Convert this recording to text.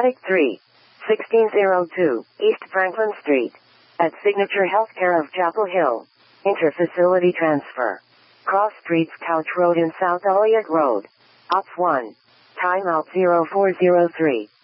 Attic 3. 1602, East Franklin Street. At Signature Healthcare of Chapel Hill. Interfacility transfer. Cross Streets Couch Road in South Elliott Road. Ops 1. Timeout 0403.